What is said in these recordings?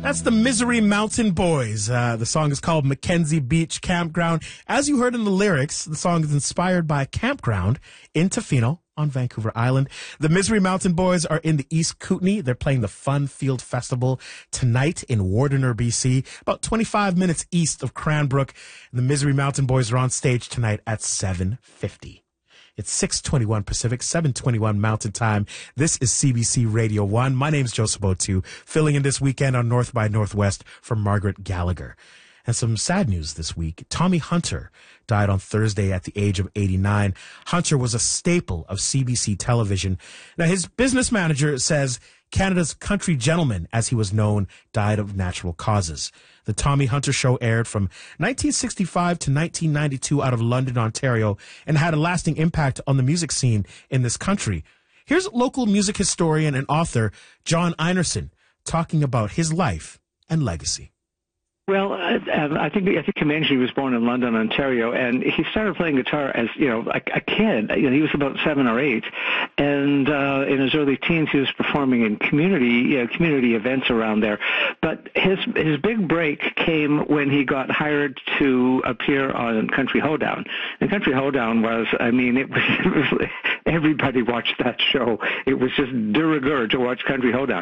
That's the Misery Mountain Boys. The song is called Mackenzie Beach Campground. As you heard in the lyrics, the song is inspired by a campground in Tofino on Vancouver Island. The Misery Mountain Boys are in the East Kootenay. They're playing the Fun Field Festival tonight in Wardener, BC, about 25 minutes east of Cranbrook. The Misery Mountain Boys are on stage tonight at 7:50. It's 6:21 Pacific, 7:21 Mountain Time. This is CBC Radio 1. My name's Joseph O'Toole, filling in this weekend on North by Northwest for Margaret Gallagher. And some sad news this week. Tommy Hunter died on Thursday at the age of 89. Hunter was a staple of CBC television. Now, his business manager says Canada's country gentleman, as he was known, died of natural causes. The Tommy Hunter Show aired from 1965 to 1992 out of London, Ontario, and had a lasting impact on the music scene in this country. Here's local music historian and author John Einerson talking about his life and legacy. Well, I think you mentioned he was born in London, Ontario, and he started playing guitar as a kid. He was about 7 or 8, and in his early teens he was performing in community events around there. But his big break came when he got hired to appear on Country Hoedown. And Country Hoedown was, it was everybody watched that show. It was just de rigueur to watch Country Hoedown.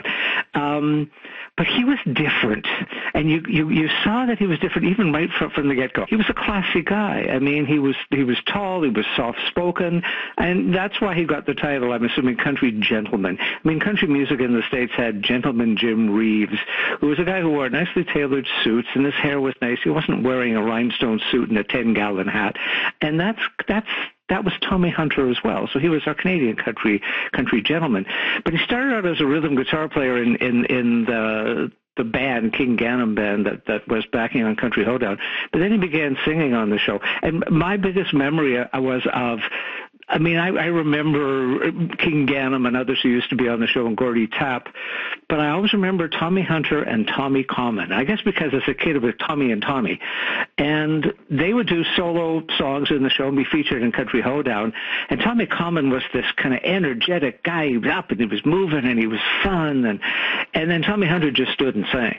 But he was different, and you saw that he was different even right from the get-go. He was a classy guy. He was tall, he was soft-spoken, and that's why he got the title, I'm assuming, country gentleman. Country music in the States had Gentleman Jim Reeves, who was a guy who wore nicely tailored suits, and his hair was nice. He wasn't wearing a rhinestone suit and a 10-gallon hat, and that was Tommy Hunter as well. So he was our Canadian country gentleman. But he started out as a rhythm guitar player in the band, King Ganem band, that was backing on Country Hoedown. But then he began singing on the show. And my biggest memory was of, I remember King Ganem and others who used to be on the show, and Gordy Tapp, but I always remember Tommy Hunter and Tommy Common. I guess because as a kid it was Tommy and Tommy. And they would do solo songs in the show and be featured in Country Hoedown. And Tommy Common was this kind of energetic guy. He was up and he was moving and he was fun. And then Tommy Hunter just stood and sang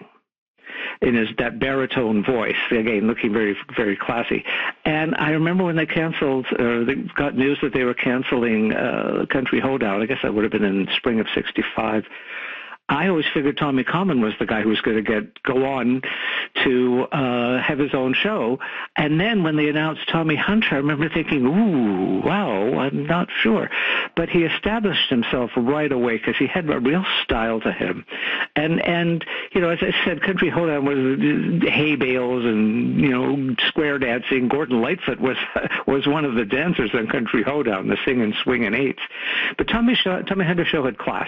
in that baritone voice, again, looking very, very classy. And I remember when they canceled, or they got news that they were canceling Country Hoedown, I guess that would have been in spring of 65. I always figured Tommy Common was the guy who was going to go on to have his own show. And then when they announced Tommy Hunter, I remember thinking, ooh, wow, I'm not sure. But he established himself right away because he had a real style to him. And as I said, Country Hoedown was hay bales and, square dancing. Gordon Lightfoot was one of the dancers on Country Hoedown, the sing and swing and eights. But Tommy Hunter Show had class.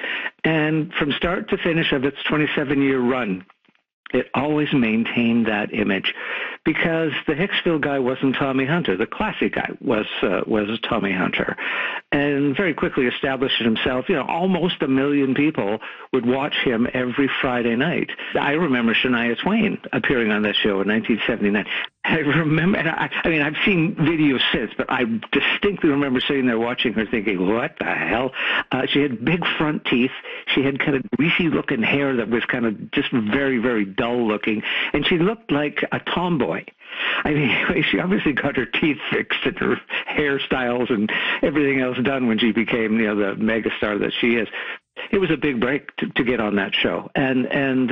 And from start to finish of its 27-year run, it always maintained that image because the Hicksville guy wasn't Tommy Hunter. The classy guy was Tommy Hunter, and very quickly established himself. Almost 1 million people would watch him every Friday night. I remember Shania Twain appearing on that show in 1979. I remember, and I've seen videos since, but I distinctly remember sitting there watching her thinking, what the hell? She had big front teeth. She had kind of greasy-looking hair that was kind of just very, very dull-looking, and she looked like a tomboy. She obviously got her teeth fixed and her hairstyles and everything else done when she became, the megastar that she is. It was a big break to get on that show. And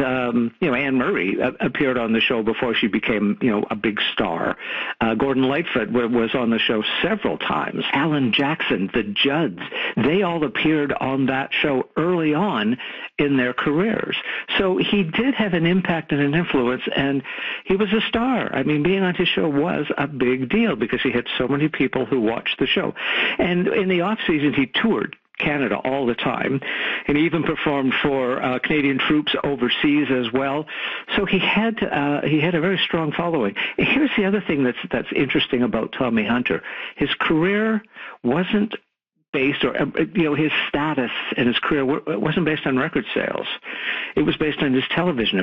Anne Murray appeared on the show before she became, a big star. Gordon Lightfoot was on the show several times. Alan Jackson, the Judds, they all appeared on that show early on in their careers. So he did have an impact and an influence, and he was a star. Being on his show was a big deal because he had so many people who watched the show. And in the off-season, he toured Canada all the time, and he even performed for Canadian troops overseas as well. So he had a very strong following. And here's the other thing that's interesting about Tommy Hunter: his career wasn't based, or his status and his career wasn't based on record sales. It was based on his television